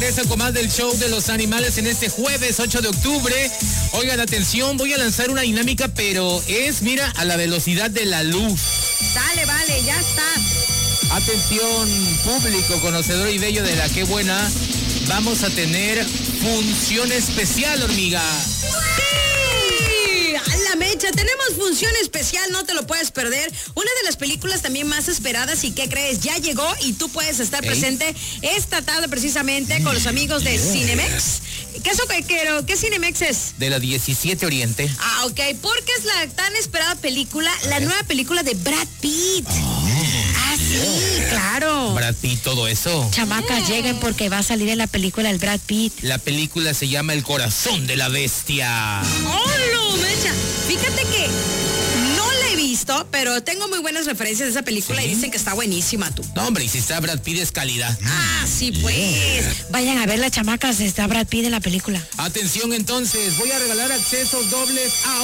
regresa con más del show de los animales en este jueves 8 de octubre. Oigan, atención, voy a lanzar una dinámica, pero es, mira, a la velocidad de la luz. Dale, vale, ya está. Atención, público conocedor y bello de la Qué Buena. Vamos a tener función especial, hormiga. ¡Sí! ¡A la mecha! Tenemos función especial, no te lo puedes perder. Una de las películas también más esperadas y ¿qué crees? Ya llegó y tú puedes estar presente esta tarde precisamente con los amigos de Cinemex. ¿Qué Cinemex es? De la 17 Oriente. Ah, ok, porque es la tan esperada película, la nueva película de Brad Pitt. Ah, sí, claro. Brad Pitt, todo eso. Chamacas, lleguen porque va a salir en la película el Brad Pitt. La película se llama El Corazón de la Bestia. ¡Oh, mecha! Fíjate que no la he visto, pero tengo muy buenas referencias de esa película. ¿Sí? Y dicen que está buenísima, tú. No, hombre, y si está Brad Pitt es calidad. Ah, sí, pues. Vayan a ver las chamacas, está Brad Pitt en la película. Atención entonces, voy a regalar accesos dobles a